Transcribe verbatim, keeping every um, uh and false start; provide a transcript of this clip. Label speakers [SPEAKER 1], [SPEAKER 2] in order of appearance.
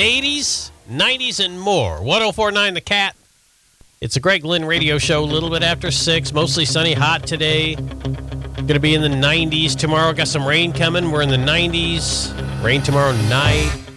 [SPEAKER 1] eighties, nineties, and more. one oh four point nine The Cat. It's a Greg Lynn radio show, a little bit after six. Mostly sunny, hot today. Going to be in the nineties tomorrow. Got some rain coming. We're in the nineties. Rain tomorrow night.